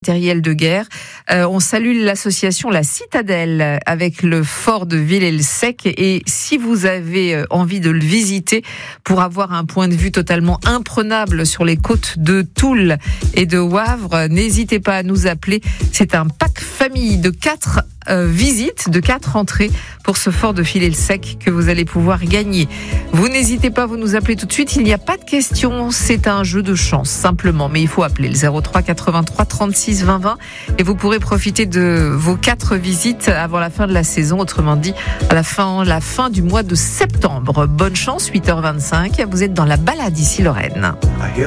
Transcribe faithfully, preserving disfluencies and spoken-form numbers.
matériel de guerre. Euh, on salue l'association La Citadelle avec le fort de Villers-le-Sec. Et si vous avez envie de le visiter pour avoir un point de vue totalement imprenable sur les côtes de Toul et de Wavre, n'hésitez pas à nous appeler. C'est un pack famille de quatre euh, visites, de quatre entrées pour ce fort de Villers-le-Sec que vous allez pouvoir gagner. Vous n'hésitez pas, vous nous appelez tout de suite. Il n'y a pas de question, c'est un jeu de chance simplement. Mais il faut appeler le zéro trois quatre-vingt-trois trente-six vingt vingt et vous pourrez profiter de vos quatre visites avant la fin de la saison. Autrement dit, à la fin, la fin du mois de septembre. Bonne chance, huit heures vingt-cinq. Vous êtes dans la balade ici, Lorraine.